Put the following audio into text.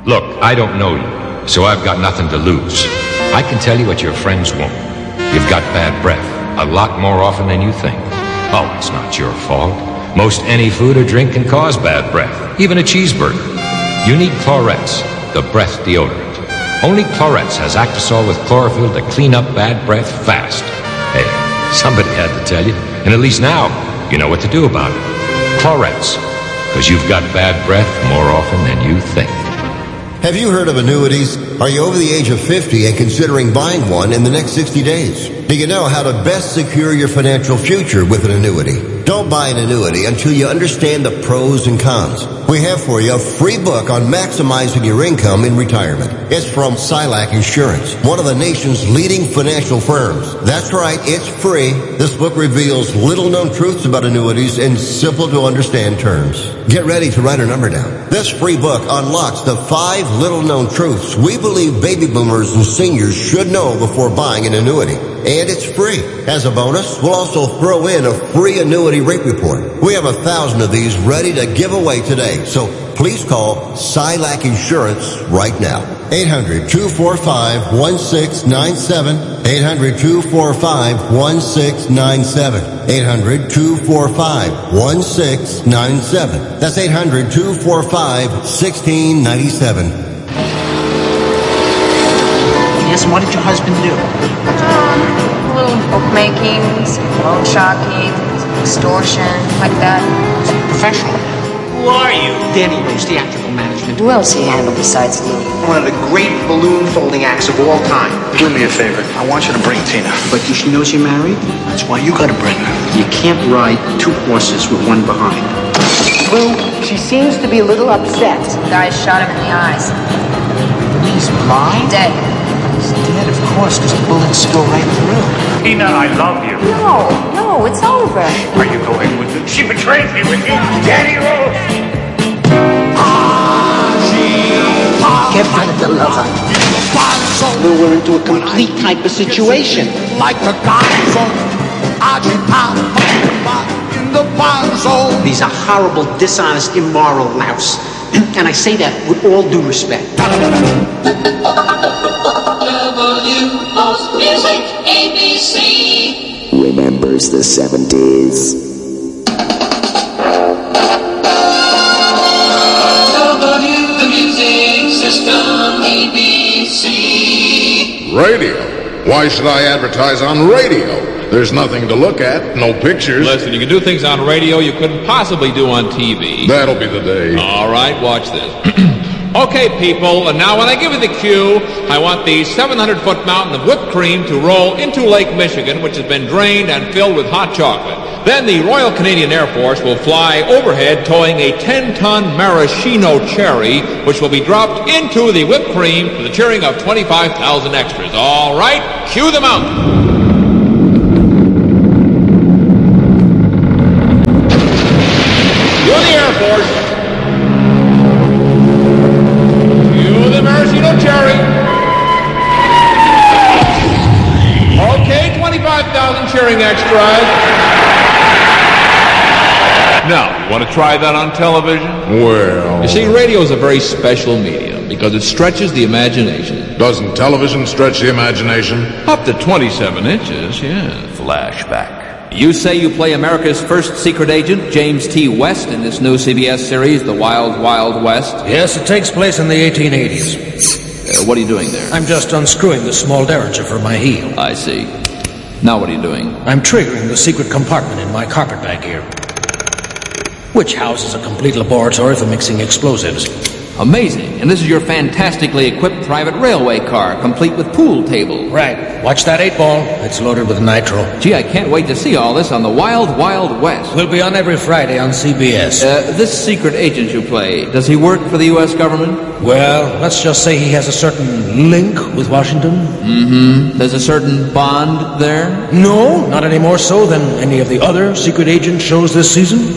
Look, I don't know you, so I've got nothing to lose. I can tell you what your friends won't. You've got bad breath, a lot more often than you think. Oh, it's not your fault. Most any food or drink can cause bad breath, even a cheeseburger. You need Chlorets, the breath deodorant. Only Chlorets has Actisol with chlorophyll to clean up bad breath fast. Hey, somebody had to tell you, and at least now you know what to do about it. Chlorets, because you've got bad breath more often than you think. Have you heard of annuities? Are you over the age of 50 and considering buying one in the next 60 days? Do you know how to best secure your financial future with an annuity? Don't buy an annuity until you understand the pros and cons. We have for you a free book on maximizing your income in retirement. It's from Silac Insurance, one of the nation's leading financial firms. That's right, it's free. This book reveals little-known truths about annuities in simple-to-understand terms. Get ready to write a number down. This free book unlocks the 5 little-known truths we believe baby boomers and seniors should know before buying an annuity. And it's free. As a bonus, we'll also throw in a free annuity rate report. We have 1,000 of these ready to give away today. So please call Silac Insurance right now. 800-245-1697. 800-245-1697. 800-245-1697. That's 800-245-1697. Yes, what did your husband do? Little bookmaking, loan sharking, extortion, like that. Professional. Who are you? Danny Rose, theatrical management. Who else he handled besides Lou? One of the great balloon folding acts of all time. Do me a favor. I want you to bring Tina. But she knows you're married? That's why you gotta bring her. You can't ride 2 horses with one behind. Lou, she seems to be a little upset. The guy shot him in the eyes. He's blind? Dead. He's dead, of course, because the bullets go right through. Tina, I love you. No, it's over. Are you going with me? She betrayed me with you, Danny Rose. Get out of the lover. Lou, we're into a complete type of situation. Like the guys on in the zone. He's a horrible, dishonest, immoral louse. And I say that with all due respect. Music ABC remembers the 70s. The music system ABC. Radio? Why should I advertise on radio? There's nothing to look at, no pictures. Listen, you can do things on radio you couldn't possibly do on TV. That'll be the day. All right, watch this. Okay, people, and now when I give you the cue, I want the 700-foot mountain of whipped cream to roll into Lake Michigan, which has been drained and filled with hot chocolate. Then the Royal Canadian Air Force will fly overhead towing a 10-ton maraschino cherry, which will be dropped into the whipped cream to the cheering of 25,000 extras. All right, cue the mountain. Cue the Air Force. Maraschino cherry. Okay, 25,000 cheering extras. Now, you want to try that on television? Well... You see, radio is a very special medium because it stretches the imagination. Doesn't television stretch the imagination? Up to 27 inches, yeah. Flashback. You say you play America's first secret agent, James T. West, in this new CBS series, The Wild Wild West? Yes, it takes place in the 1880s. What are you doing there? I'm just unscrewing the small derringer for my heel. I see. Now what are you doing? I'm triggering the secret compartment in my carpetbag here, which houses a complete laboratory for mixing explosives. Amazing. And this is your fantastically equipped private railway car, complete with pool table. Right. Watch that 8-ball. It's loaded with nitro. Gee, I can't wait to see all this on the Wild Wild West. We'll be on every Friday on CBS. This secret agent you play, does he work for the U.S. government? Well, let's just say he has a certain link with Washington. Mm-hmm. There's a certain bond there? No, not any more so than any of the other secret agent shows this season.